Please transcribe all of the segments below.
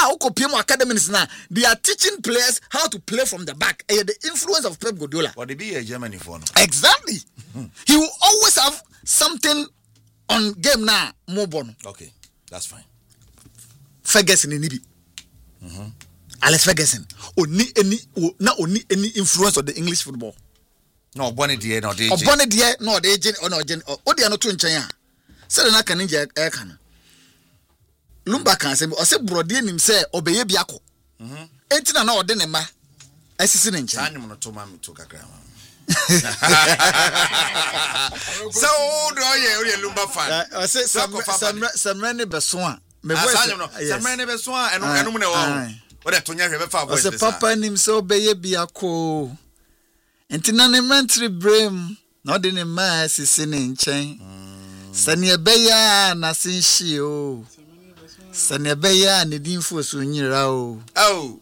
PM academies now, they are teaching players how to play from the back. The influence of Pep Guardiola. What they be a Germany for? Exactly. He will always have something on game now. More bon. Okay, that's fine. Ferguson in Nibi. Alex Ferguson. Only any influence of the English football. No, Bonnie dear, no, they. Bonnie dear, no, they agent or no agent. Oh, they are not twin China. Said an Akaninja Aircan. Lumba can say, or say, Brodin himself, obey Biako. 18 an hour, then a ma. I see in China. I'm not to mammy took a grammar. So, do you Lumba fan? I say, some many Bessoin. Some many Bessoin and no. What a Tonya River was a papa named so Baye Biako. And Tinanimentary Brim, not in a mass is in chain. Sanya Baya, Nasin Shio. Sanya Baya, Nidim for Sunirao. Oh,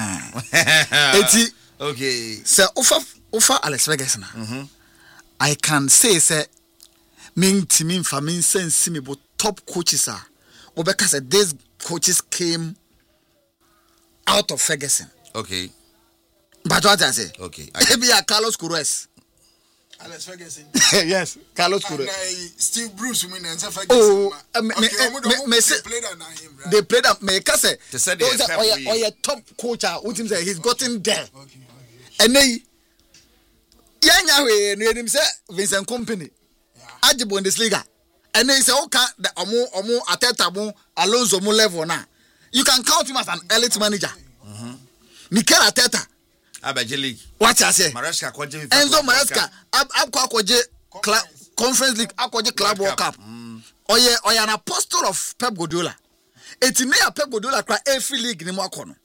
okay. Sir, offer Alex Ferguson. I can say, sir, Ming Timin Famin sense me but top coaches are. Or because these coaches came out of Ferguson. Okay. But what I say? Okay. Maybe Carlos Queiroz. Alex Ferguson. Yes, Carlos Queiroz. Steve Bruce and Ferguson. Oh, they played up. Me say those top coach. What him say? He's gotten there. And they, him say Vincent Kompany. Aji Bundesliga. And they say okay, the omo Ateta mo Alonso mo level now. You can count him as an elite manager. Mikel Arteta. Abajeli. What I say? Maresca kwaje. Enzo Maresca. Akwaje Conference League. Akwaje Club World Cup. Oye an apostle of Pep Guardiola. Etime ya Pep Guardiola kwa every league ni mwako no.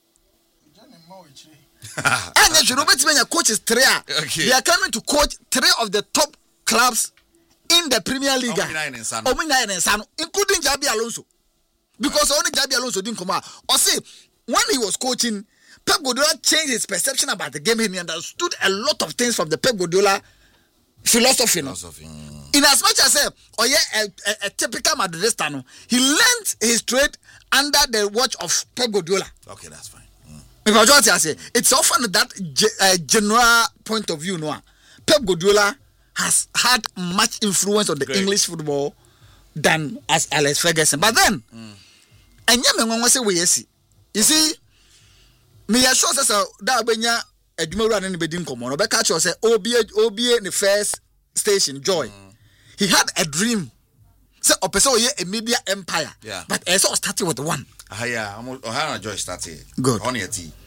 And you know betime coaches 3. They are coming to coach 3 of the top clubs in the Premier League. Including Jabi Alonso. Because only Jabi Alonso didn't come out. Or say when he was coaching, Pep Guardiola changed his perception about the game. He understood a lot of things from the Pep Guardiola philosophy. In as much as a typical Madridista, he learned his trade under the watch of Pep Guardiola. Okay, that's fine. Because what I say, it's often that general point of view. No, Pep Guardiola has had much influence on the English football than as Alex Ferguson. But then, and you see. Me ya sure say da benya adwumawura ne bedin komo no be catch you say obi in the first station Joy. He had a dream. Say opese oye a media empire. Yeah. But I saw started with one. Yeah, how Joy started. Good. On your tea.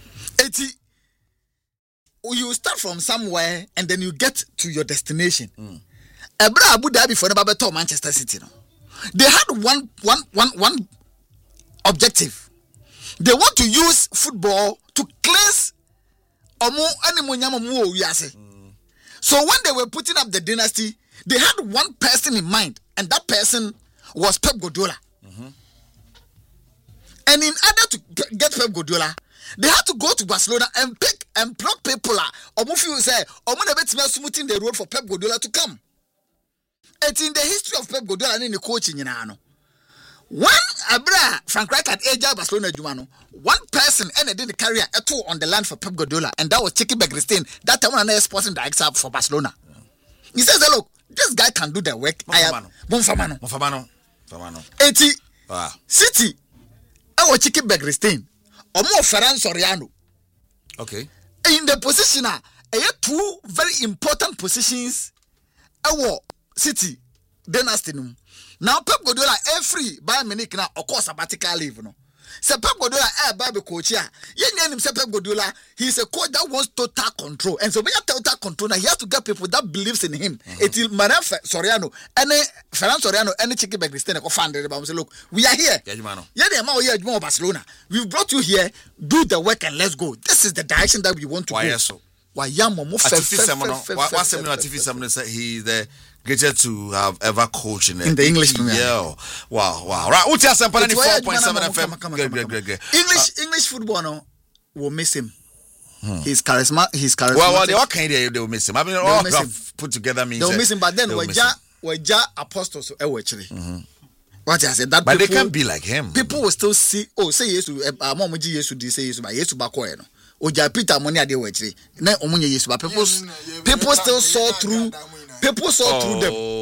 You start from somewhere and then you get to your destination. Ebra Abu Dhabi for the to Manchester City no. They had one objective. They want to use football to cleanse So when they were putting up the dynasty, they had one person in mind, and that person was Pep Guardiola. And in order to get Pep Guardiola, they had to go to Barcelona and pick and pluck people. Smoothing the road for Pep Guardiola to come. It's in the history of Pep Guardiola and in the coaching. When Frank Rijkaard aged Barcelona Jumano, one person ended the career at all on the land for Pep Guardiola, and that was Chicky Bergstein. That time when I was sporting director for Barcelona. He says, look, this guy can do the work. I am Bonfamano. 80 City. I was Chicky Bergstein. Or more Ferran Soriano. Okay. In the position, I have 2 very important positions. Our City dynasty. Now Pep Guardiola free by Munich now of course sabbatical leave no. Say Pep Guardiola baby coach here. You name Pep Guardiola, he's a coach that wants total control. And so when you have total control, now he has to get people that believes in him. It's Madame Soriano, any Ferran Soriano, any Chicky Bergstein ko fan but say look, we are here. Yeah, Barcelona. We've brought you here, do the work and let's go. This is the direction that we want to go. So? What's he's the greatest to have ever coached in the English Premier. Yeah. Wow. Right. What's your 94.7 FM? Great. English football no will miss him. He's charismatic. Well, they all kind of they will miss him. I mean, all put together means they will miss him. But then we ja apostles actually. What I said that, but people, they can't be like him. People will still see. Oh, say yes to Mom yes to say yes, but yes to Bakoeno. Oja Peter money ade wetri. Na omunye yes, but people still saw through. People saw through them.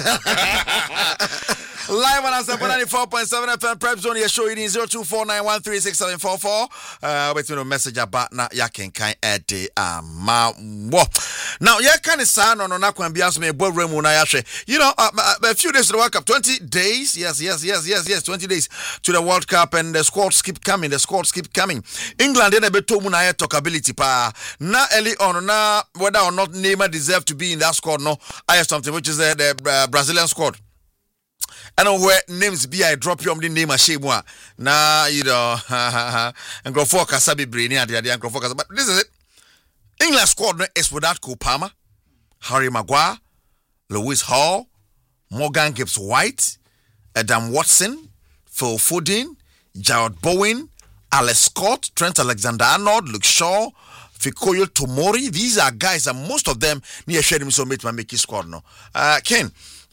Live on Assemble 94.7 FM Prep Zone. Your show it in 0249136744. Wait a message about na yakin kind ede ma wo. Now ya can say no na kwan bia so me boardroom na ya hwe. You know, a few days to the World Cup, 20 days. Yes, 20 days to the World Cup, and the squads keep coming. England dey beto mu na ya talkability pa. Na early on na whether or not Neymar deserve to be in that squad, no. I have something which is the Brazilian squad. I know where names be I drop you on the name of Shemwa. Nah, you know, and go for Kasabi Brainy and the Uncle Focus. But this is it. England squad is without Cole Palmer, Harry Maguire, Lewis Hall, Morgan Gibbs White, Adam Watson, Phil Foden, Jared Bowen, Alex Scott, Trent Alexander-Arnold, Luke Shaw, Fikoyo Tomori. These are guys, and most of them near sharing so make his squad no. Ken,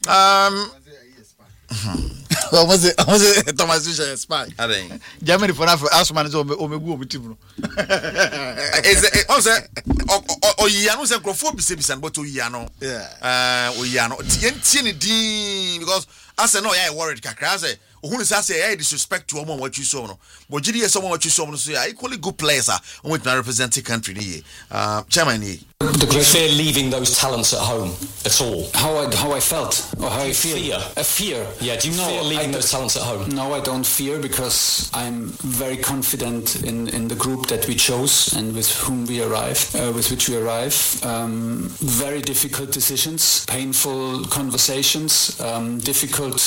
was it Thomas Tuchel spy? I think Germany for Asman is omegu team. Is it also Oyano say Crawford Bisebisan but Oyano. Yeah. Oyano. Tieni because I say no I worried kakra say who is say disrespect to someone what you saw no. But GD someone what you saw no say equally good players are with my representing country ni. Chairman ni. Do you fear leaving those talents at home at all? How I felt or how I feel? A fear. Yeah, do you fear leaving those talents at home? No, I don't fear because I'm very confident in the group that we chose and with whom we arrived, with which we arrive. Very difficult decisions, painful conversations, difficult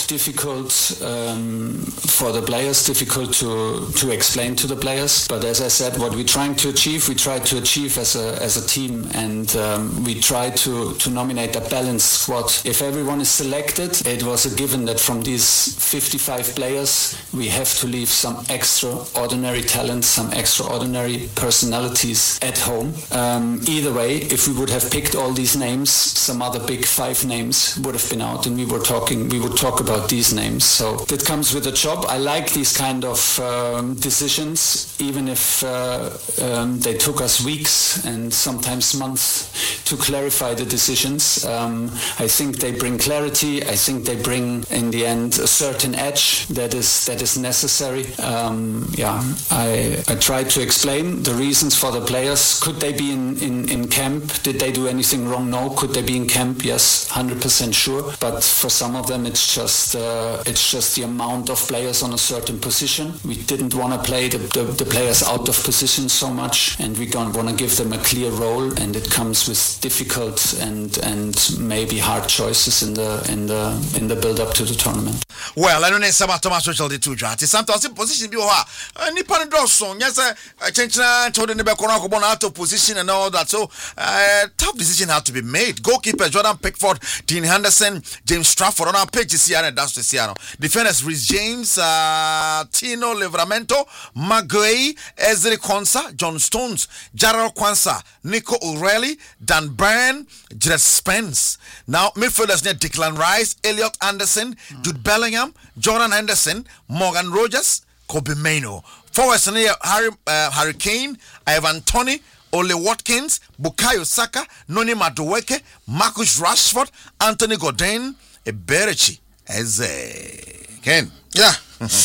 for the players, difficult to explain to the players. But as I said, what we're trying to achieve, we try to achieve as a team. And we try to nominate a balanced squad. If everyone is selected, it was a given that from these 55 players, we have to leave some extraordinary talents, some extraordinary personalities at home. Either way, if we would have picked all these names, some other big 5 names would have been out, and we would talk about these names. So that comes with a job. I like these kind of decisions, even if they took us weeks and sometimes months to clarify the decisions. I think they bring clarity. I think they bring, in the end, a certain edge that is necessary. I tried to explain the reasons for the players. Could they be in camp? Did they do anything wrong? No. Could they be in camp? Yes, 100% sure. But for some of them, it's just the amount of players on a certain position. We didn't want to play the players out of position so much, and we want to give them a clear role. And it comes with difficult and maybe hard choices in the build up to the tournament. Well, I don't know about Thomas Tuchel the two draft. Sometimes position be Nipan Dawson. Yes, change told the Nebekona out of position and all that. So tough decision had to be made. Goalkeeper Jordan Pickford, Dean Henderson, James Trafford on our page is here and that's the Siano. Defenders Rhys James, Tino Livramento, Maguire, Ezri Konsa, John Stones, Jarrell Kwanzaa, Nico O'Reilly, Dan Burn, Jared Spence. Now midfielders need Declan Rice, Elliot Anderson, Jude Bellingham, Jordan Henderson, Morgan Rogers, Kobe Mainoo. Forwards near Harry Kane, Ivan Toney, Ole Watkins, Bukayo Saka, Noni Madueke, Marcus Rashford, Anthony Gordon, Eberechi, Eze. Ken. Yeah.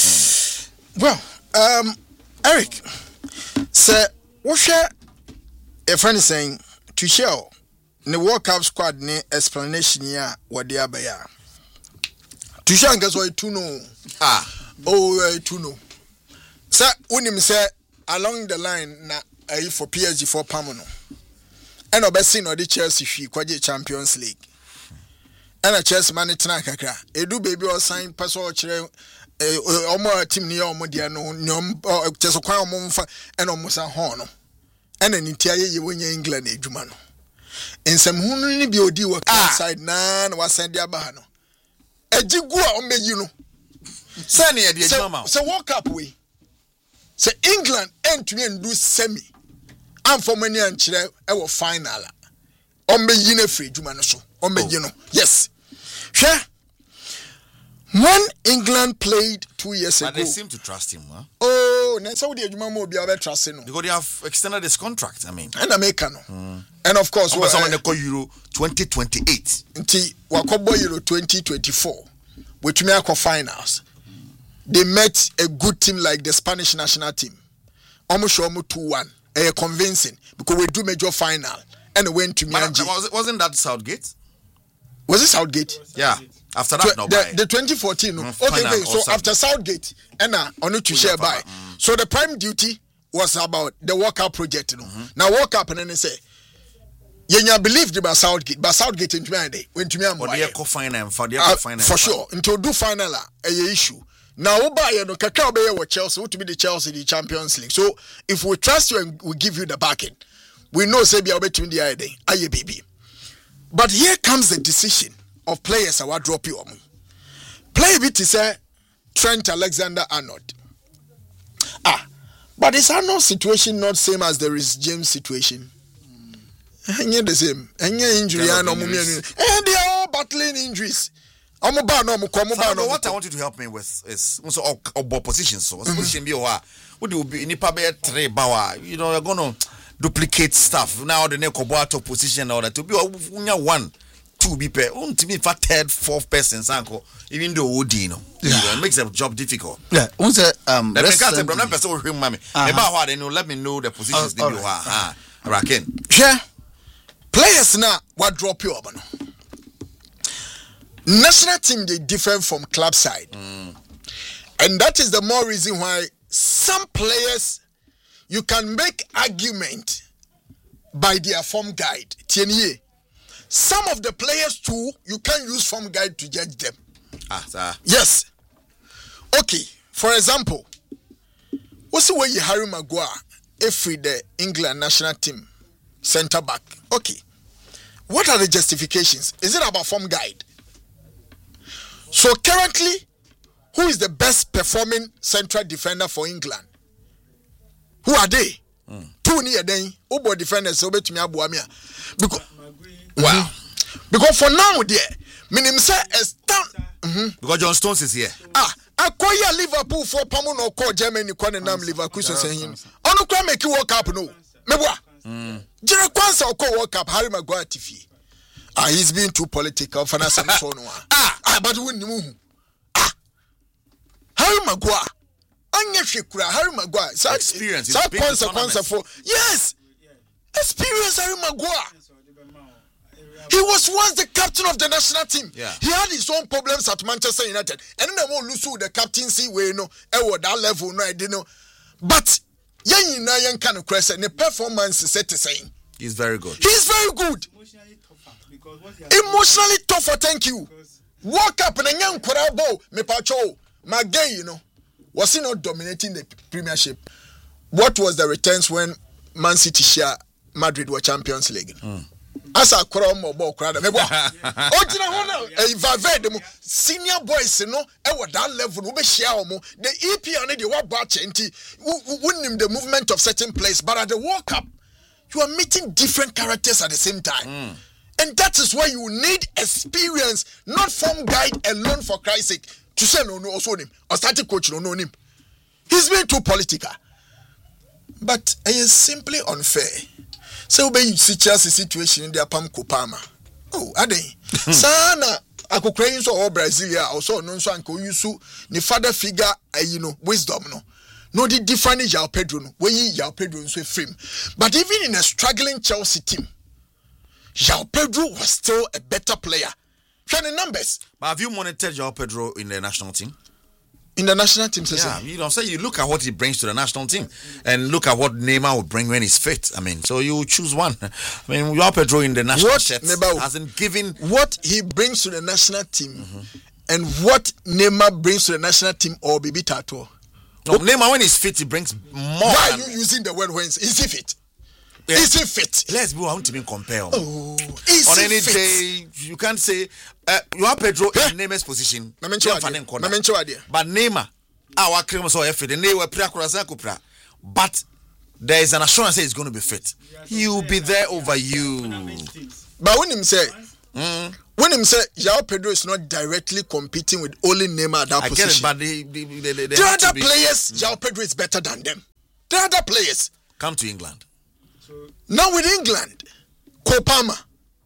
Well, Eric, so what's your friend is saying to show the World Cup squad ne explanation ya what they are by ya. To show and guess what to know. To know. Sir, when him say along the line na for PSG for Pamono. And obesi no the Chelsea fi kwaje Champions League. And a Chelsea man tena kakra. Edu baby or sign pass or chere omo team ni omo dia no Chelsea kwa omo mfa and omo sa hono. And an entire ye wenye England edwuma no. Ensem hunu ni bi odi work outside na wa send dia ba no. Ejigu a omeyi no. Send ye dia mama. So World Cup we. So England entry and do semi. And for many and chile ewo final. Omeyi na free edwuma no so. Omeyi no. Yes. Hwe. When England played 2 years But ago, they seem to trust him, huh? oh, na Saudi adwuma mo be able trust no. Because they have extended his contract. I mean, And America no. And of course, someone they call Euro 2028. Nti wakobo Euro 2024 with me finals. They met a good team like the Spanish national team. Almost show 2-1. Convincing because we do major final and went to Mianji. Wasn't that Southgate? Was it Southgate? Yeah. After that, the 2014. No. Okay, so after Southgate, and on it to share by. So the prime duty was about the World Cup project. You know. Now World Cup and then they say, you believed about Southgate, but Southgate into me day went to me and for sure until do final a issue. Now Oba no kakra obey with Chelsea to be the Chelsea the Champions League. So if we trust you and we give you the backing, we know say be between the idea. Aye baby. But here comes the decision of players I will drop you on. Play bit is Trent Alexander-Arnold. But is Arnold situation not same as the Reece James situation? The same. Any injury and they are all battling injuries. What I want you to help me with is also about positions. So position be what do be nipa be 3 bawa. You know, you're gonna duplicate stuff. Now the next top position or that to be 1, 2 be pair. To be for 3rd, 4th person, sanko. Even though Woody, it makes the job difficult. Yeah, once let me know the positions they you are. Raken. Yeah. Players now what drop you up. National team they different from club side. And that is the more reason why some players you can make argument by their form guide. TNA. Some of the players too, you can use form guide to judge them. Yes. Okay. For example, what's the way you Harry Maguire every the England national team centre back? Okay. What are the justifications? Is it about form guide? So currently, who is the best performing central defender for England? Who are they? 2 near then, Obo defenders over to me Abuamia. Because wow. Because for now there, minimum say a stand. Because John Stones is here. Acquire Liverpool for Pamon or call Germany Nam Liverpool saying on the make you World Cup no. Mebwa. Jere Kwanza or call World Cup Harry Maguire TV. He's being too political for us and so on. But when you Harry Maguire. Harry Maguire. Experience. Consequence for yes. Experience Harry Maguire. He was once the captain of the national team. Yeah. He had his own problems at Manchester United. And then they won't lose the captaincy way, no, that level, no, I didn't know. But young kind of crescent, the performance is set to saying. He's very good. He's very good. Emotionally tougher, thank you. Walk up and a young Korabo, me pacho, my gay, you know. Was he not dominating the Premiership? What was the returns when Man City share Madrid were Champions League? As a crowd more ball crowd, senior boys, you know, that level, we share the EP and the what batch and wouldn't the movement of certain place, but at the World Cup, you are meeting different characters at the same time. And that is why you need experience, not form guide alone for Christ's sake. To say no, also him, or starting coach no him. He's being too political. But it is simply unfair. So when you see Chelsea situation in their Pam Kupama. Oh, are they? Sana Akukrain so Brasilia also no so anko yusu ni father figure wisdom no the different João Pedro no when João Pedro so frame. But even in a struggling Chelsea team, João Pedro was still a better player. Trying the numbers. But have you monitored João Pedro in the national team? In the national team, yeah, you know, say you look at what he brings to the national team and look at what Neymar would bring when he's fit. I mean, so you choose one. I mean, João Pedro in the national team hasn't given what he brings to the national team and what Neymar brings to the national team or Bibi Tato. No, Neymar when he's fit, he brings more. Why are you using the word when? Is he fit? Yeah. Is he fit? Let's be want to be compare. Oh, on any fit? Day, you can't say João Pedro in Neymar's position. But Neymar, our cream so fit. But there is an assurance that he's going to be fit. He will be there over you. But when him say, when him say João Pedro is not directly competing with only Neymar at that position. I get it, but the other players, João Pedro is better than them. The other players come to England. Now with England, Kopama.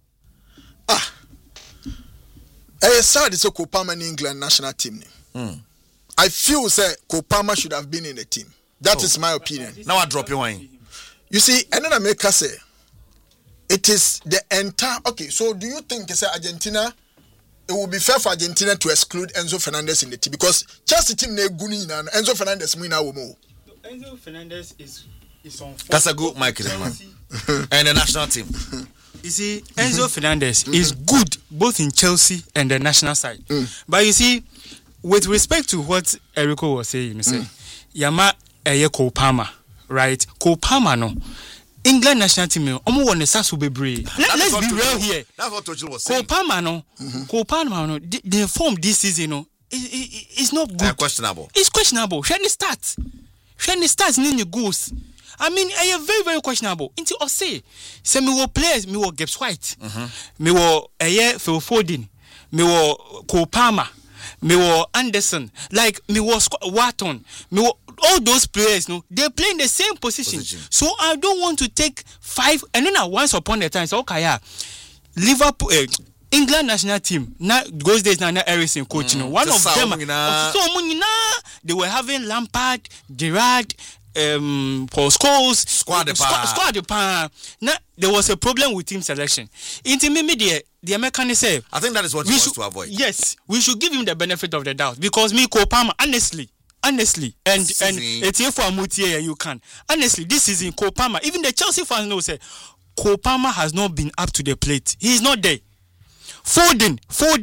I sad it's a Kopama in England national team. I feel say Kopama should have been in the team. That is my opinion. Now I drop your wine. You see, another maker say it is the entire. Okay, so do you think say Argentina? It would be fair for Argentina to exclude Enzo Fernandez in the team because Chelsea team ne guni na Enzo Fernandez mu na wo mo. Enzo Fernandez is on. That's a good Michael and the national team. You see, Enzo Fernandez is good both in Chelsea and the national side. But you see, with respect to what Erico was saying, you say, Yama Cole Palmer, right? Cole Palmer, no. England national team, almost won the Sasu Bebre. Let's be real here. That's what Tuchel was saying. Cole Palmer, no. Cole Palmer, no. The form this season, no, it's not good. Questionable. It's questionable. Shani starts. Nini goals. I mean, I am very, very questionable. Until I say me will players, me will Gibbs White, me will Phil Foden, me will Cole Palmer, me will Anderson, like me will Wharton, me will all those players. No, they're playing the same position. So I don't want to take 5. And then once upon a time, so okay, yeah, Liverpool. England national team now those days now Ericsson coach one of them they were having Lampard, Gerrard, Paul Scholes, squad now there was a problem with team selection. Into the American say I think that is what he wants to avoid. Yes, we should give him the benefit of the doubt because me Kopama honestly and it's here for Mutie and you can honestly this season Kopama even the Chelsea fans know say Kopama has not been up to the plate. He is not there. Foden.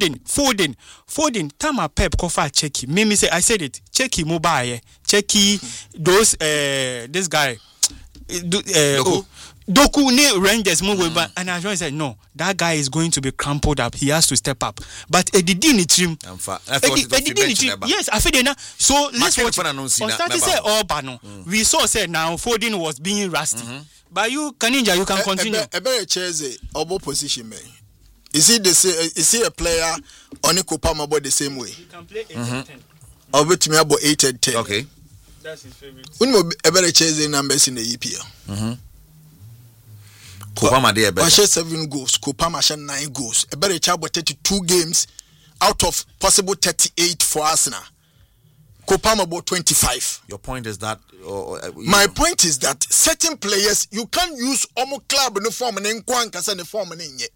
Tama Pep Kofa Cheki. Mimi say I said it. Cheki mobile. Cheki those this guy. Doku ne Rangers move and I said no. That guy is going to be crumpled up. He has to step up. But Edidini trim. Yes, I feel na. So let's watch. On starting say Obano. We saw say now Foden was being rusty. But you Kaninja you can continue. Ebe Cheze obo position man. Is he a player on Kopama about the same way? He can play 8 and 10. Or bet me about 8 and 10. Okay. That's his favorite. When you ever chase numbers in the EPL? Kopama there better. 7 goals. Kopama 9 goals. A better child about 32 games out of possible 38 for Arsenal. Kopama about 25. Your point is that my point is that certain players you can't use Omo club no form and Nkwanka the form and yet.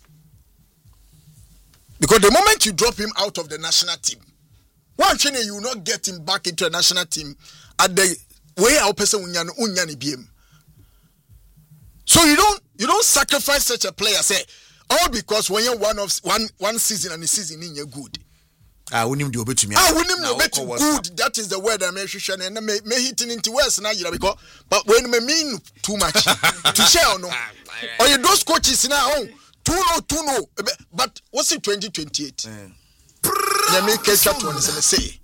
Because the moment you drop him out of the national team, one thing you will not get him back into the national team at the way our person unyani BM. So you don't sacrifice such a player, say, all because when you're one season and the season in you're good. I wouldn't do it to me. I wouldn't do it good. That is the word I'm mentioning. And may hitting into West now, because but when me mean too much to share no. Or you those coaches now. 2-0, but what's it 2028? Let me catch up to what say.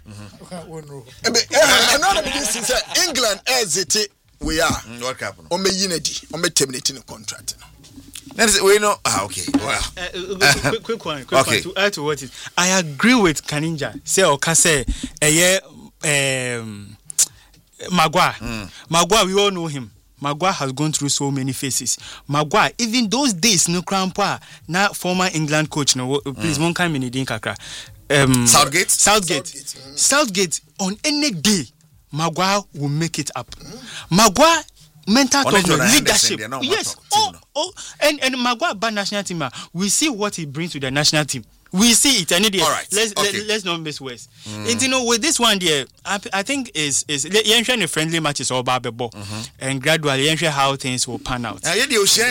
England as it we are. What happened? On me unity, on me terminating the contract. We know. Okay. Well, quick one to add to what is. I agree with Kaninja. Say Okase, Maguire. Maguire, we all know him. Maguire has gone through so many phases. Maguire, even those days, no crampa, now former England coach, no, please, one time in the Kakra. Southgate, on any day, Maguire will make it up. Maguire, mental toughness, leadership. Yes. And Maguire, bad national team, we see what he brings to the national team. We see it, and let's not miss West. And you know, with this one there, I think is the friendly matches all about the ball, and gradually how things will pan out. Right.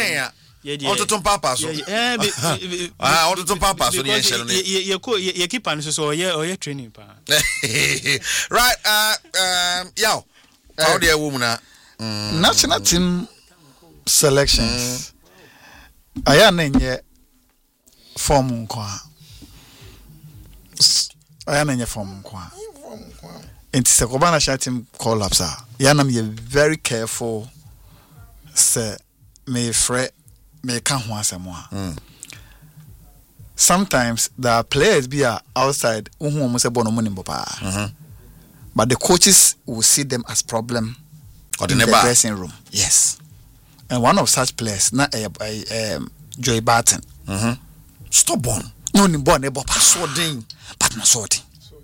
How dear woman. National team selections. I am in form kwa. I am in your form kwa. It's a Kobana Shatim call up, sir. Yanam, you're very careful, sir. May fret, may come once more. sometimes there are players be outside who almost say bono money but the coaches will see them as problem in the dressing room. Yes. And one of such players na Joey Barton. Stubborn. No ni born ebo pasodin but na sodin.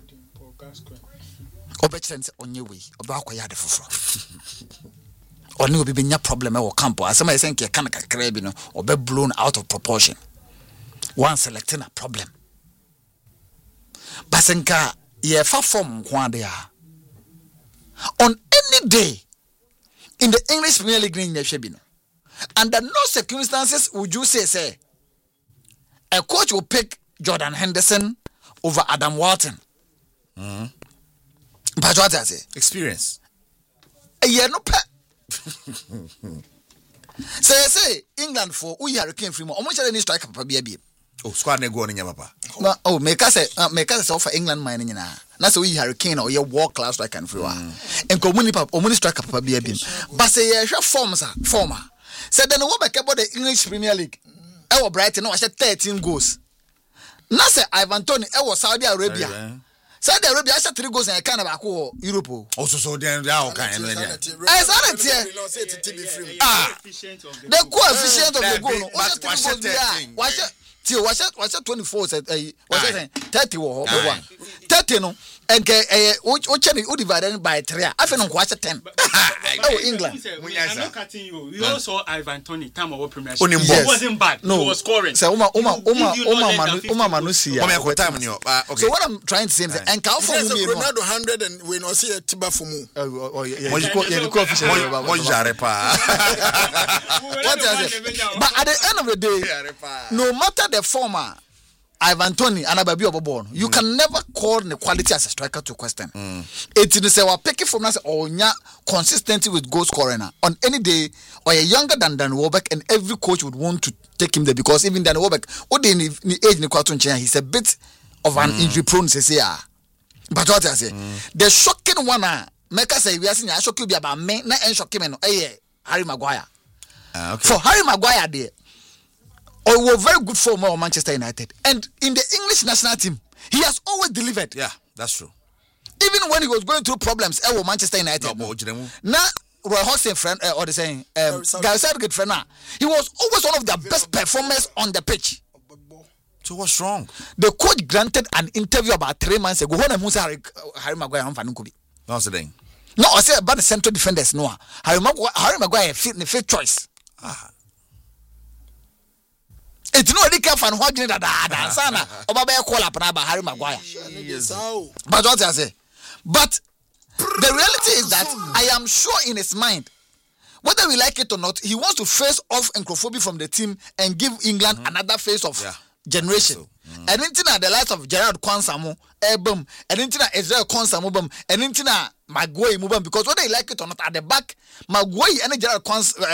Obetrense onye we oba akoya de foforo. Oni obi benya problem e wo camp asema yesen ke kan kakra bi no obe blown out of proportion. One selecting a problem. Basenka ye fa form kwa de on any day in the English Premier League in Yeshebino, under no circumstances would you say a coach will pick Jordan Henderson over Adam Walton. But what I say? Experience. A year no pet. Say England for we Hurricane free more. Almost any striker for BB. Oh, squad ne go on in papa. Oh, make us offer England mining na. Na so we Hurricane or your world class striker and free one. And community pap only striker for BB. But say yeah, former. Said then what back about the English Premier League. I Brighton no I said 13 goals. Na say Ivan Toney I was Saudi Arabia. Saudi Arabia I said 3 goals and I can't back Europe. Also so then how can the coefficient of the goal. Was 24 said was 30 or 30 no and who divided by 3 I feel no 10. Oh England. I'm not cutting you. We also Ivan Toney time of Premier League. It wasn't bad. No. He was scoring. So so what I'm trying to say is and count for me Ronaldo 100 and we no see a tiba for mu. But at the end of the day, no matter the former Ivan Toney and Ababi Obobon, you can never call the quality as a striker to question. It is a picking from us or consistency with goal scoring on any day or a younger than Dan Welbeck, and every coach would want to take him there because even Dan Welbeck, he's a bit of an injury prone. But what I say, the shocking one, make us say we are seeing a shock you about me, not and shocking Harry Maguire. For Harry Maguire, there. Or were very good for more Manchester United. And in the English national team, he has always delivered. Yeah, that's true. Even when he was going through problems, Manchester United. Now, Roy Hodgson friend, or the saying, Gareth friend, he was always one of the best performers on the pitch. So what's wrong? The coach granted an interview about 3 months ago. Harry Maguire on Fanukubi. No, saying. No, I said about the central defenders. No, Harry Maguire fit the fifth choice. It's no really care for what you did. Sana, Obaba call up about Harry Maguire. But what I say, but the reality is that I am sure in his mind, whether we like it or not, he wants to face off Nkrofobi from the team and give England another phase of generation. And into the likes of Gerard Kwansamu, Ebum, and into Israel Kwansamu, and into Maguire Mubam, because whether they like it or not, at the back, Maguire and Gerard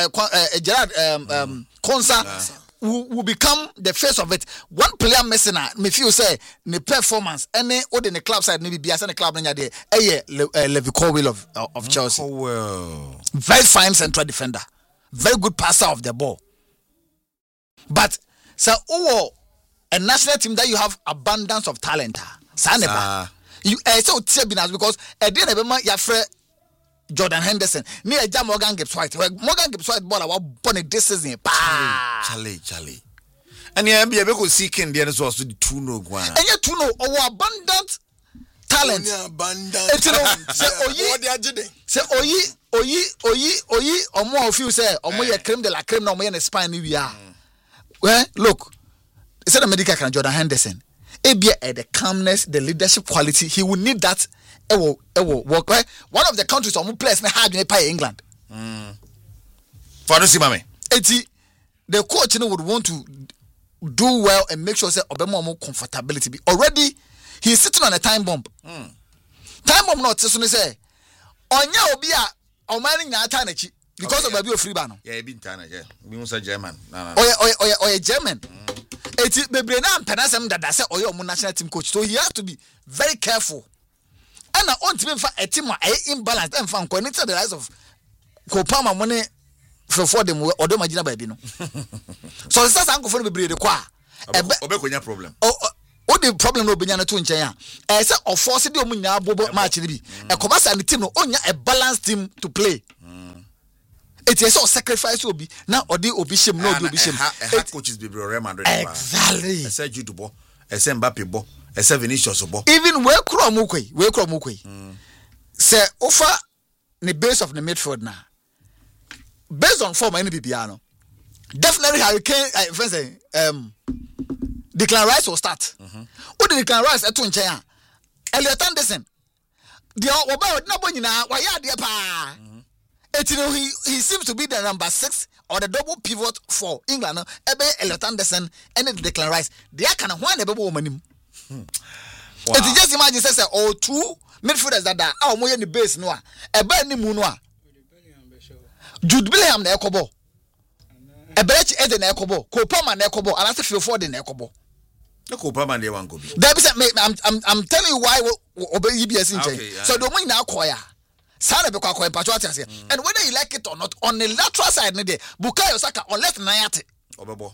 Kwansa will become the face of it. One player missing, me feel say, the performance, any or in the club side, maybe be as a club in your day, Levi Colwill of Chelsea. Very fine central defender, very good passer of the ball. But, so, a national team that you have abundance of talent. You so Tiabinas because a day your friend Jordan Henderson near Morgan Gibbs White. Morgan Gibbs White ball born this season. Charlie. And yeah, be able to see Ken the others also the two no one. And yet to know our abundant talent. Say oyi omo of you say omo ye creme de la creme na omo ye Spain we are. Well, look. He said the medical can Jordan Henderson. The calmness, the leadership quality, he will need that. Work right. One of the countries on players na hard in England. For no see mame. The coach would want to do well and make sure say obema more comfortability. Already he's sitting on a time bomb. Time bomb not say onya obi a omani nya atanechi because of baby free ban. Yeah, been Tana, yeah. We must say German. Or German. It's bebre na penasem that say oyo mo national team coach. So he has to be very careful. And I want to a team imbalance and fan connected the rise of Kopama money for them or the Magina baby. No. So it's uncle for the breed. Obekonya problem. O the problem no benya no to nchen a say of force de omu nya bobo match ni bi e komasa the team no onya a balanced team to play. It is so sacrifice obi na odi obi shem no odi obi shem. Coaches be Real Madrid. Exactly. I said Jude bo, I said Mbappe bo, I said Vinicius bo. Even we kro mu kwei. Say offer the base of the midfield now. Based on form any bibia no. Definitely Harry Kane Declan Rice will start. Who did Declan Rice eto nchen a? Elliot Anderson. The oba na bo nyina wa ya de pa. He seems to be the number 6 or the double pivot for England. Ebe Elliot Anderson and Declan Rice. They are kind of one ebe wo manim. It just imagine say all two midfielders that are mo the base no a. Ebe ni mu no a. Jude Bellingham na ekobo. Eberechi Eden na ekobo. Kopama na ekobo. Alase Phil de na ekobo. No Kopama dey wan go be. I'm telling you why obe EBS in change. So the money na akoya. Sana be kwakoya patriots here. And whether you like it or not, on the lateral side ne there, Bukayo Saka on left Nayate. Obebo.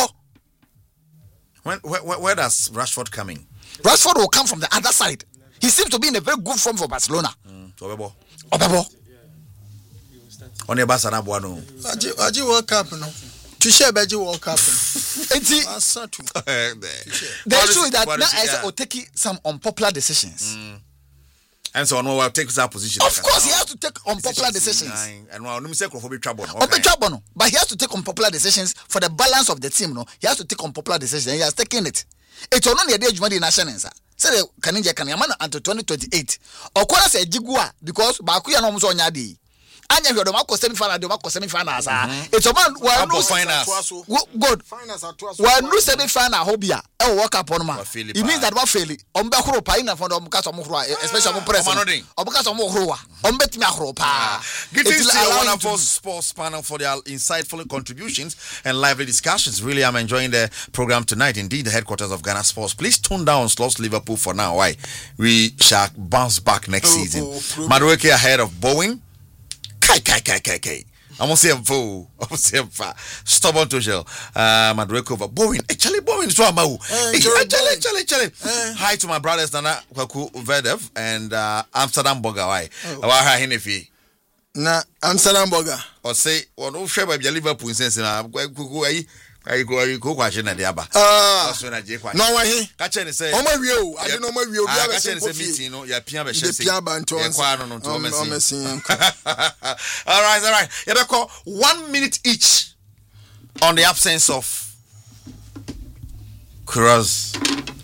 Where does Rashford come in? Rashford will come from the other side. He seems to be in a very good form for Barcelona. Obebo. On the Barca na boano. Aji World Cup no. Tuche beji World Cup. The issue is that now I say take some unpopular decisions. And so on will take that position. Of course, he has to take unpopular decisions. And well, no say crofo trouble. But he has to take unpopular decisions for the balance of the team. No, he has to take unpopular decisions. And he has taken it. It's on the day of the national. Say the Kaninja Kanyamana until 2028. Or Kora say Jigua because Bakuya no muso nyadi. Anya hwe do makọ semi-finals it's about well no finals good finals at twice well no semi-final hobia e work up on ma it means that what fail on be horo pa ina for do mka so mo horo especially on press on mka so mo horo on betimi ahoro pa greetings to the wonderful sports panel for their insightful contributions and lively discussions. Really I'm enjoying the program tonight. Indeed, the headquarters of Ghana Sports. Please tune down Slots Liverpool for now. Why we shall bounce back next season. Madueke ahead of Boeing. Kai. I'm gonna say him fool. Stubborn to shell. Madueke over Bowen. Actually, Bowen is one mau. Actually. Hi to my brothers Nana Kwaku Vedev and Amsterdam Boga. Why? Why Hinefi? Na Amsterdam Boga. Or say, well, no share by Liverpool in sense. I go question at the Abba. No way. Catch any say, oh my view. I don't know my view. I catch any meeting. No, you're Piaba. All right. You call 1 minute each on the absence of Carlos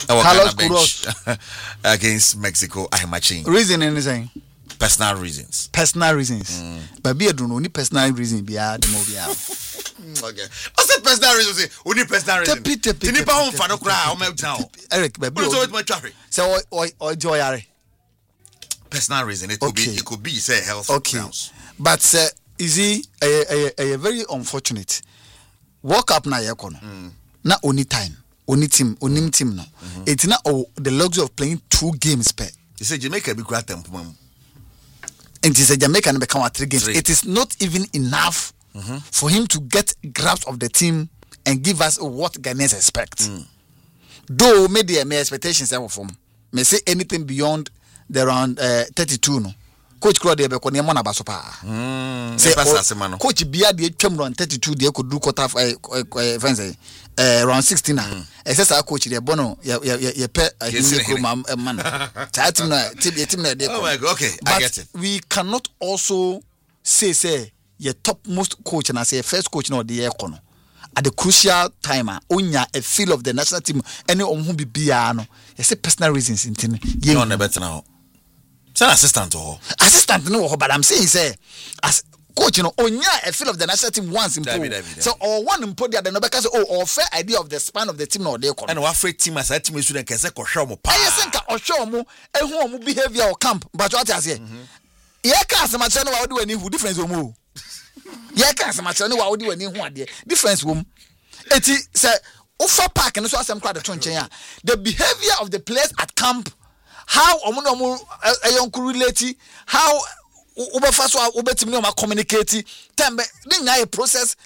against Mexico. I'm matching. Reason anything. Personal reasons. But be a don't only personal reason be a okay. What's the personal reason? Only personal reason. Tinipa home for no cry. I'm down. Eric, baby. So, or joy. Personal reason. It could be say health. Okay. Grounds. But is he a very unfortunate? Walk up na yakono. Na only time, only team no. It's not the luxury of playing 2 games per. You say Jamaica be great tempo. It is a Jamaican become 3 games. It is not even enough for him to get grasp of the team and give us what Ghanaians expect. Though maybe my expectations are from may say anything beyond the round 32 no. Coach Claude be ko ne mo na baso pa. Coach Bia de twam round 32 de ko do quarter friends round 16 na. Ese coach de bono ye pe man. Team na de. Oh my God, okay, I get it. We cannot also say your topmost coach and I say first coach no the econo at the crucial time onya a feel of the national team any on who be bia no you say personal reasons in team you on the better now say assistant no but I'm saying say as coach no onya a feel of the national team once in so or one in put the no because or fair idea of the span of the team no the econo and what free team as a team student can say ko show mo pa I think o show mo ehun mo behavior or camp but what I say ye ka asema che no wa do ani who difference o mo yeah, can't imagine what do any one difference room. It is say Ufa Park and so some crowd the behavior of the players at camp, how omuno a young relate, how Uber fast or Uber communicate, tembe a process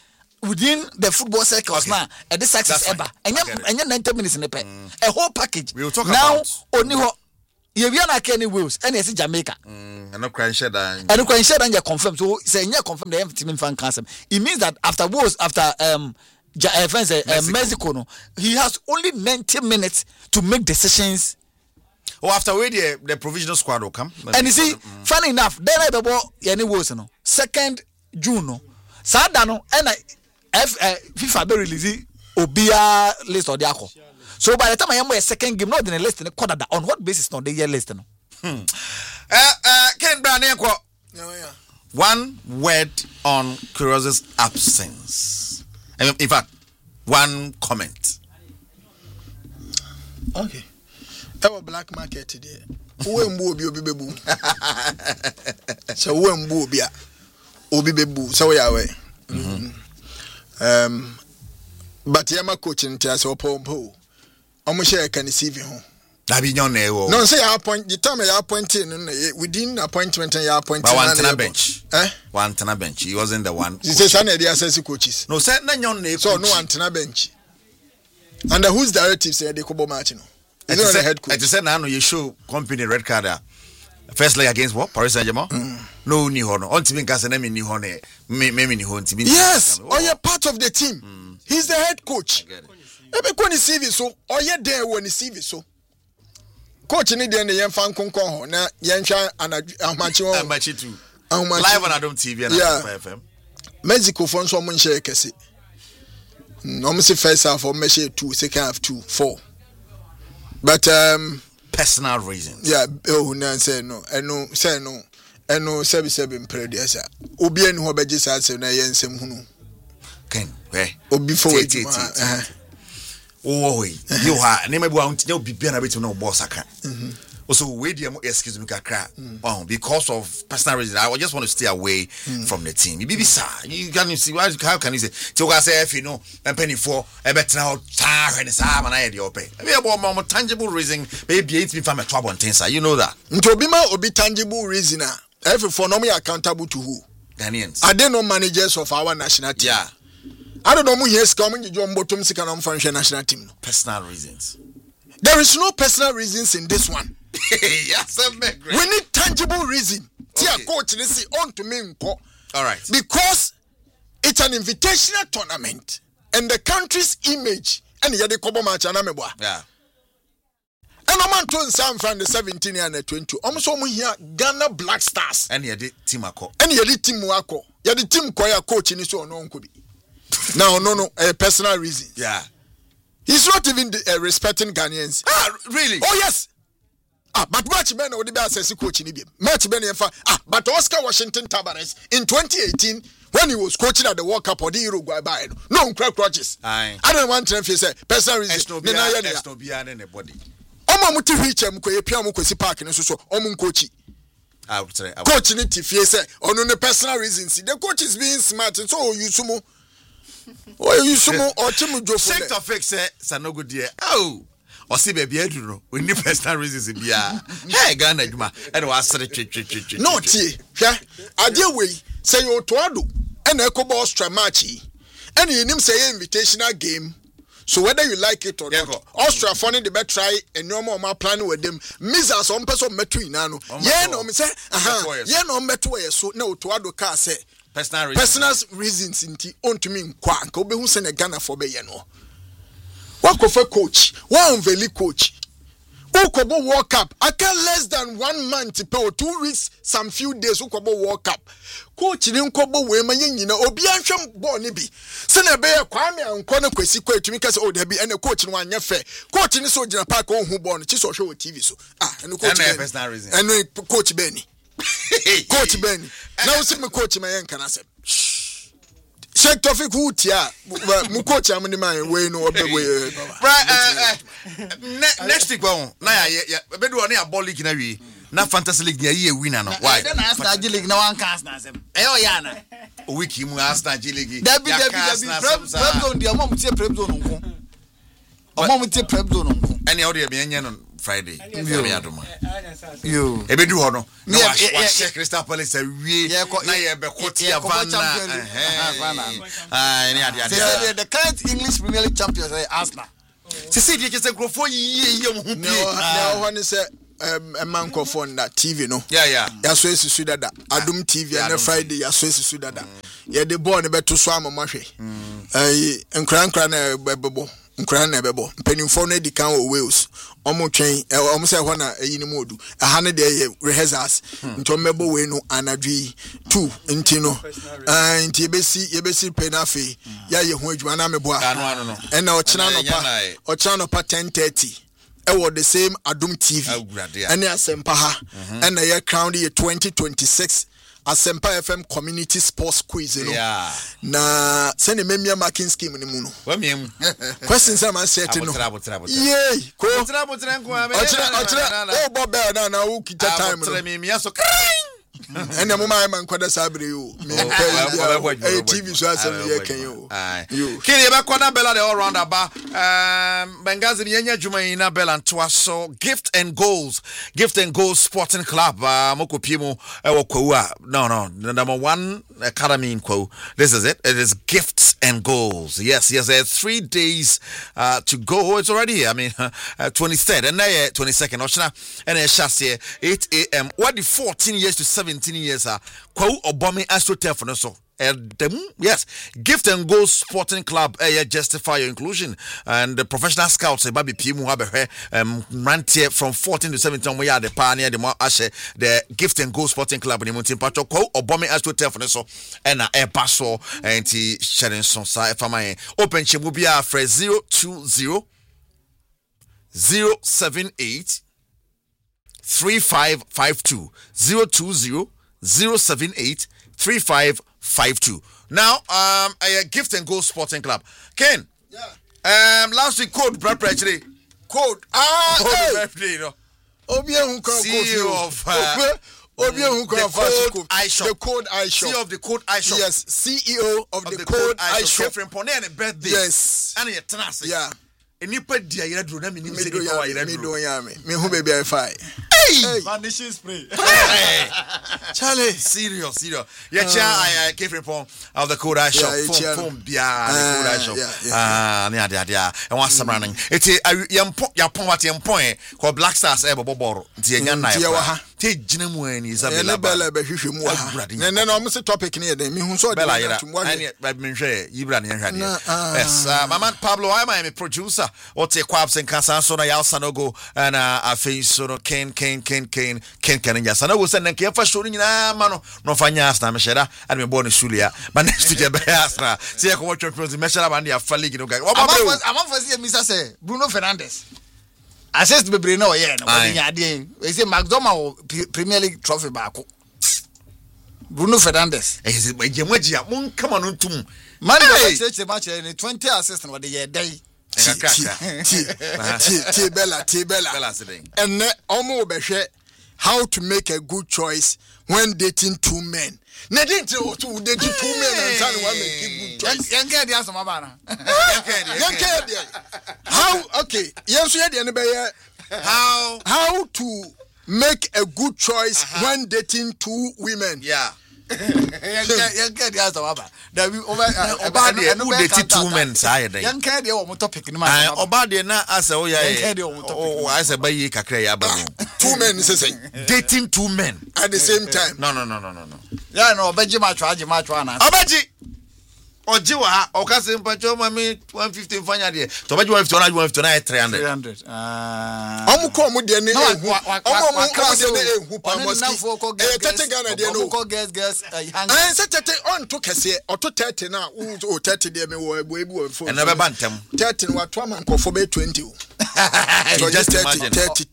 within the football circles now, this success ever. And 90 minutes in the pen. A whole package. We will talk now, about only what you are Kenny Wills, and it's Jamaica. And no crying shed and no crying shed and you confirm. So say you confirm the empty team fan cancer. It means that after Wills, after Mexico, no, he has only 90 minutes to make decisions. After the provisional squad will come. And you see, funny enough, then I be any Wills, no, 2nd June, no, Sadano, and FIFA be release Obia list or the so by the time I am a second game, not in a list in a quarter. On what basis not the year list? No. Ken Brown, one word on Queiroz's absence. In fact, one comment. Okay. Our black market today. Who mbu obi bebu. So who mbu obi obi bebu. So we are. But yama coaching tia so pompo. Omo share can receive him. Dabi nyon na ewo. No say your point the time you appointed within appointment and you appointed one bench. One tena bench. He wasn't the one. He says I dey assess coaches. No say na nyon na so no one tena bench. Under whose directive say they kobo match no. Is it the head coach? I just said now you show company red card. First leg against what? Paris Saint-Germain? No ni hono. On team case na me ni hono. Me ni hono team. Yes, or you're part of the team. He's the head coach. Ebe ko ni CV so, or you there when ni CV so. Coach ni there na yen fan konkon ho na yen hwa amachi ho. Amachi too. Live on Adom TV and FM. Mexico for so mun share kese. No me say first half or me share 2, second half 2, 4. But personal reasons. Yeah, oh no say no. Eno say no. Eno sebi impredesa. Obi enu ho beje sa say na yensem hunu. Ken, where? Obi for wait. Oh, you are name bu anti no bibia na betu no boss aka. Also we dey excuse me kakra. Because of personal reasons I just want to stay away from the team. You sir, you can see how can you say to go say if you know penny for e betra tar and say man I dey open. We about more tangible reason maybe it be from a trouble things sir. You know that. Nto obi ma obi tangible reason every for no me accountable to who? Ghanaians. Are they no managers of our national team? Yeah. I don't know who yes coming you bottom sika na function national team. Personal reasons. There is no personal reasons in this one. Yes, we need tangible reason. Okay. Coach, they say on to me. All right. Because it's an invitational tournament and the country's image and the Kobo match and yeah. And I'm on to San Fran the 17 and the 20. Almost here Ghana Black Stars. And you did team ako. And you did team wako. You did team koya coach in his own could be. Now no personal reason. Yeah. He's not even respecting Ghanaians. Ah, really? Oh yes. But match men would be assessing coaching him. Match men but Oscar Washington Tabares in 2018 when he was coaching at the World Cup or the Uruguay by no crack Rodgers. I don't want to say personal reason. No be anybody. Omo muti reach am ko epia mo kwesi park no so omo coach. Coach ni tifie say ono ne personal reasons. The coach is being smart so you sumo. Oh you sumo or chimu jofo. Sector fix say sanogo die. Oh. Or see baby eduro we need personal reasons bia. Hey Ghana adwuma and was say twi. No tie. Hwa ade we say you to ado and ekobo Austria match and you nim say invitational game. So whether you like it or not, Austria funny the better try and no more planning with them. Misa some person metri nano. Yeah, no, me say, yeah, no metro so no to ado car say personal reasons in tea on to me quack. Obe who send a Ghana for be no. What for coach? One very coach. Ukobo World Cup. I can less than 1 month to pay 2 weeks, some few days. Ukobo World Cup. Coach in Ukobo Wema Yina, Obiansham Bonibi. Senabe Kwame and Kona Kwesi to me because oh, there be any coach in 1 year fair. Coach in the Soldier Park who born Chiso show TV. So and coach and coach Benny. Coach Benny. Now see me coach my can I say. Check Tofik who tia mu coach amani man we no way right next week bon na ya bedu oni a ball league na wi na fantasy league ya winner no why na Arsenal league na one cast na sem o ya na o week mu Arsenal league David prep zone dia mom tie prep zone nko o mom tie prep zone nko any audio be enye no Friday. Yo. Ebedu hono. Me check Crystal Palace we na ye be koti Havana. The current English Premier League champions are Arsenal. See the just grofo ye mu hu Now one say a man call phone that TV no. Yeah. Ya so esisu dada. Adum TV and Friday ya so esisu dada. Ya de ball ne beto so amahwe. Nkran na bebo. Nkran na bebo. Mpanimfo no di kan o Wales. Omo twen omo say ho na eyi ni modu. Aha ne de rehearsals. Nto mebo we no anadwi 2 nti no. Nti yebesi penafe. Ya ye ho adwuma na mebo a. No. And na ochina no pa 10:30. Ewo the same Adum TV. And Asempa ha. And na ye crown ye 2026 Asempa FM Community Sports Quiz no. Yeah. Na send me marking scheme ni mu no. Questions am set no. Yey. Ko. Ochira oh Bob na who kita time no. And the moment I'm kwada sabre you. TV so asem ye kan you. Kini ba kwada bella the all round aba. Bengazi yenya djuma ina bella ntoa so Gift and Goals Sporting Club mokopie mu ewo kwawu a no the number 1 academy in Kwawu. This is it is Gifts and Goals. Yes 3 days to go. It's already here. I mean 23rd and now 22nd Oshina and Shasie 8 a.m. What the 14 years to 17 years Kwawu Obame AstroTurf no so yes, Gift and Goals Sporting Club justify your inclusion and the professional scouts baby pimu have from 14 to 17 we are the pioneer the more ashe the Gift and Goals Sporting Club in Montin Pacho Kwawu Obame AstroTurf no so and a paso and sharing son sa fama open chimubia for 020 078 3552 020 078 3552. Now, a Gift and Goals Sporting Club. Ken. Yeah. Last week code actually. Code. Hey. No. CEO of the Code Eye Shop. The Code Eye Shop. CEO of the Code Eye Shop. Yes, CEO of the Code Eye Shop. Birthday. Yes. And your tenacity. Yeah. Enipa dia yere dro na me nim se ni kwa yere dro me hu baby I fi vanishing spray Charlie serious yeah I came from of the Code Eye Shop phone bia the Code Eye Shop ne ade and one samraning it yam what yam point called Black Stars e boboro nti enya na ya te gina mu ani Isabella be hwehwe mu ha ne no se topic ne dey me hu so de na me hwe yibra ne hwade yes mama Pablo I am a producer or take Quabs and Casan na Yalsanogo and a face so Ken Yasana will send a care for shooting mano no fanyas na meshera and me born in Sulia but next to get Beasra see I watch your measure and your family I'm for see Mr. say Bruno Fernandes assist be Bruno we say McDonald Premier League trophy back Bruno Fernandes is it mon come on to man the match 20 assists what the year day Bella. And almost be how to make a good choice when dating two men. Ne didn't two dating 2 men and son one make a good choice. How okay? Yes, how to make a good choice when dating 2 women? Yeah. Get the answer about that. We over 2 men side. Young candy or topic in my Obadi na asa oh I say buy kakra ya ba 2 men say dating 2 men at the same time. No. Yeah, no, Obaji match na. Obaji Ojiwa okase mpacho mami 150 fanya de. To Obaji 150 300. Omuko mu de ne ehu. Omo class de ehu pa moski. Tete Ghana de no. Girls say tete on to kese oto 30 na o 30 de me wo ebu phone. And never bantem. 30 wa to man ko for be 20. So just 30.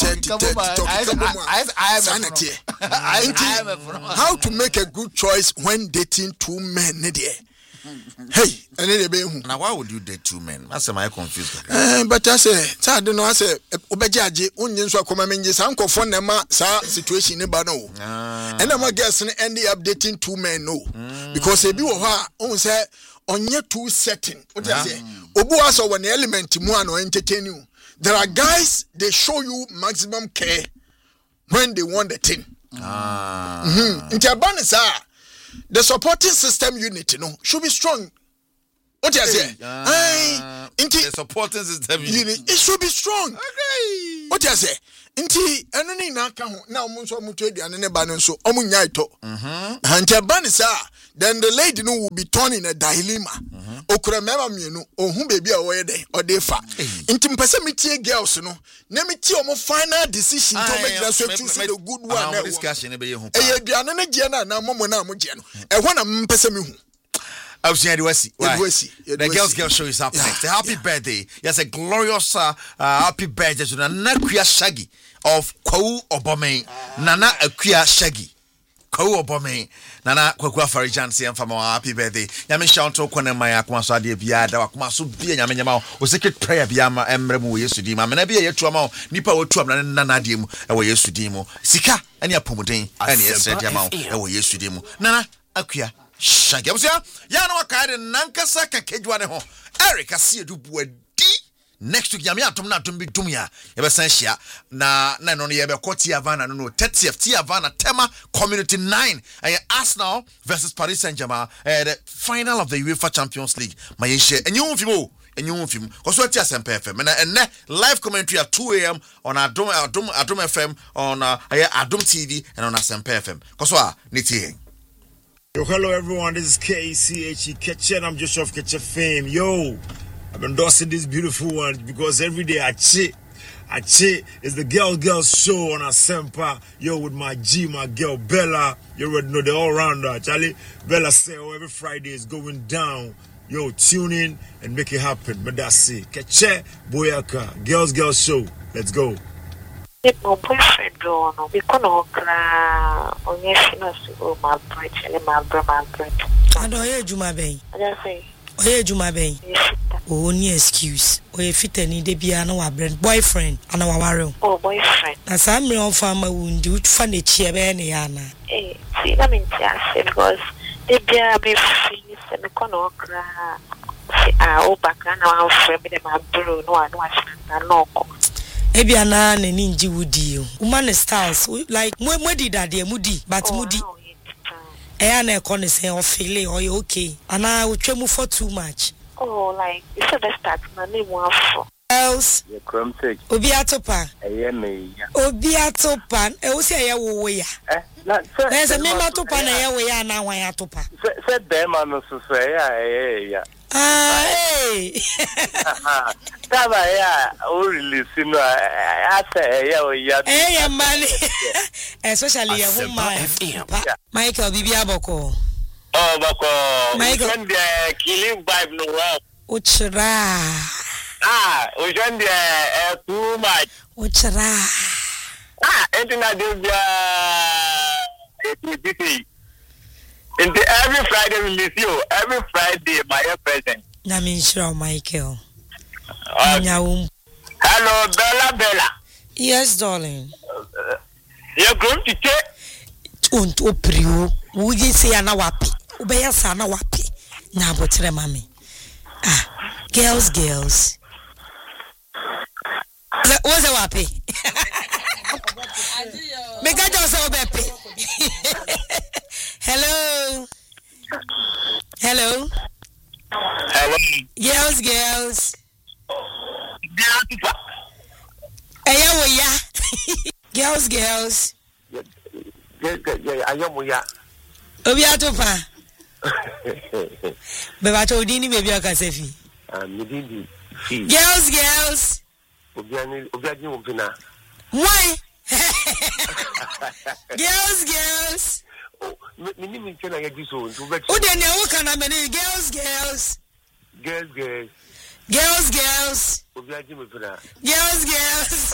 How to make a good choice when dating 2 men there? Hey, now why would you date 2 men? That's my confused. But I say, I don't know. I say, Obejaji, onions were coming. Uncle Fonema, sa situation in Bano. And I'm guessing ending up dating 2 men, no, because if you are on say on your 2 setting, what I say, Obuaso when the element to one or entertain you. There are guys, they show you maximum care when they want the thing. The supporting system unit, should be strong. What you say? The supporting system unit, it should be strong. Okay. What you say? Inti enoni na ka ho na omunso omuto aduane ne ba no nso omunya ito. Anti ba ni sa, then the lady no will be torn in a dilemma. Okura mema mienu ohun baby a wo ye den odefa. Inti mpese metie girls no, na metie omo final decision to make that so choose the good one na discussion be ye hu. Aduane ne je na momo na mo je no. Ehwo na mpese me hu. The girls show is up next. Happy birthday. Yes, a glorious happy birthday to Nana Kuya Shaggy of Kou Obame. Nana Kuya Shaggy. Kou Obame. Nana Kwakwa Farijansi and Fama happy birthday. Yamin Shanto Kone Maya Kumasa de Biada, Kumasu Bia Yamama, or secret prayer Biama, Emremu Yesudima, Menabi Yetuamo, Nipa Otuam, Nana Dim, Ewa Yesudimo, Sika, and Yapumutin, and yes, said Yamao, Ewa Yesudimo, Nana Akuya. Shaggy, Yano Akade Nankasa Kakejwane ho. Eric, I see you do next to Yamia Tumna Tumbi Dumia. Ebesensia na no yebe Koti Havana no 30th Havana Tema Community 9. Arsenal versus Paris Saint-Germain, the final of the UEFA Champions League. Mayeshe and you film. Because what you SMP FM and live commentary at 2 a.m. on Adom FM on Adom TV and on SMP FM. Because what Niti. Yo, hello everyone, this is KCHE Ketche and I'm Joshua of Ketche Fame. Yo, I'm endorsing this beautiful one because every day I cheat is the girl show on Asempa. Yo, with my girl Bella. You already know the all-rounder. Charlie, Bella say, every Friday is going down. Yo, tune in and make it happen. But that's it. Ketche, Boyaka, girls show. Let's go. My boyfriend do no because no kra onye fino so my bread and my bread. I don't hear Juma Bay. I just say. Oye Juma Bay. Oh, ni excuse. Oye fit any de bia na wa brand boyfriend ana wa ware. Oh, boyfriend. Na some me on farm wundi ut fa na chie be na ya na. See na me tia because de bia be fini se me kono kra. O baka na wa friend be my bro no na no. Ebiana na ninji wudi woman styles like mudi dade mudi but mudi na ekon say o feel or you okay ana utwemu for too much like it's the start na name one for else you come take obi atopa me obi atopa o say ya wo ya na say me matopa na ya wo ya na wan atopa say dem no so say ya hey. Taba ya o release no I say ya hey man especially ya woman Michael bibi aboko Michael the killing vibe no wow uchra ujende too much uchra entina de bia and every Friday we miss you. Every Friday, my present. I mean, sure, Michael. Hello, Bella. Yes, darling. You're going to take? Unto Prio. Would you say an awapi? Ubea sana wapi. Na botre mami. Girls. What's a wapi? Make a just so beppy. Hello. Girls. Girls. Ayomuya. Obiatopa. Beba todini baby akasefi. Midindi. Girls. Obiani opina. Why? Girls. Mini chena ya diso ntu be. Udene wo kana meni girls. Obiaji me pina. Girls.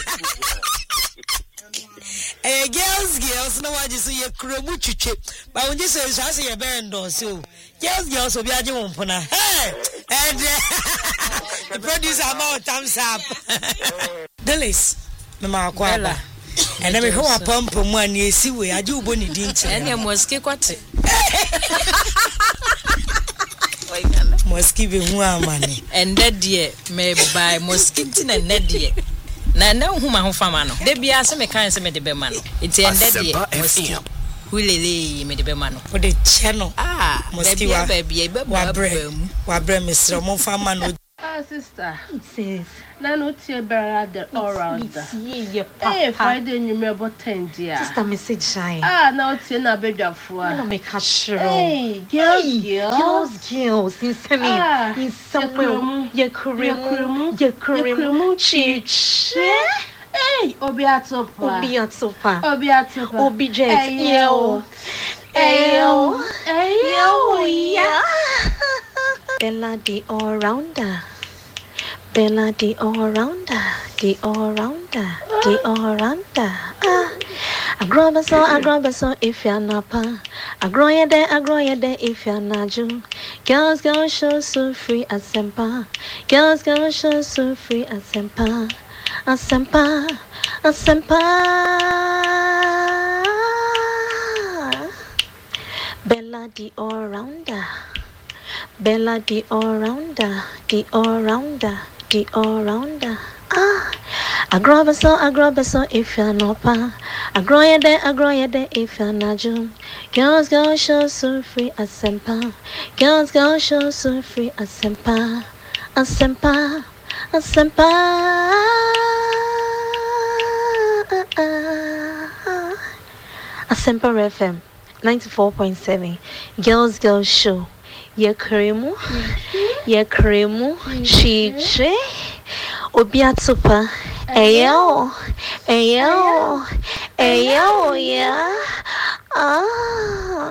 Girls no waji so ye kromu chiche. Ba unji so say ye bendo so. Girls obiaji wo mpona. Hey! And the producer about thumbs up. Delis. Mama akwaba. And then we go up pump one ye see we aju boni dinchi. And you must keep what mosquito hu amane. And that dear may buy mosquito and that dear. Na whom I fama no. They be as me kind of me the bemano. It's ended dear. Who me the bemano. For the channel. Mosquito baby, wabre Mr. Monfamano. Sister, sis. Nano tia better the all round. Hey, Friday you remember 10 dear. Sister message shy. Now tia na beja for. No make her sure. Hey, girls. In somewhere. Ye kurimu. Chiche. Hey, Obiatopa. OBJ. Ayo, yeah. Bella the all-rounder. The all-rounder. I grab a so if you're not pa. I grow ya there if you're not Jew. Girls go show so free as sempa. Bella the all-rounder. I grab a so if you're no pa. I grow ya there if you're not Jew. Girls go show so free as sempa. Asempa FM 94.7 Girls Show. Ye kremu chiche obiatupa ayo yeah